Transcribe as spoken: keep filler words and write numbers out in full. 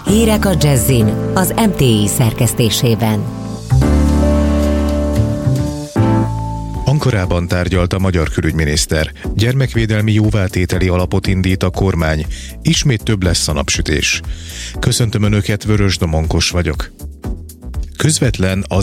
Hírek a Jazzin az em té i szerkesztésében. Ankarában tárgyalt a magyar külügyminiszter. Gyermekvédelmi jóvátételi alapot indít a kormány. Ismét több lesz a napsütés. Köszöntöm Önöket, Vörös Domonkos vagyok. Közvetlen az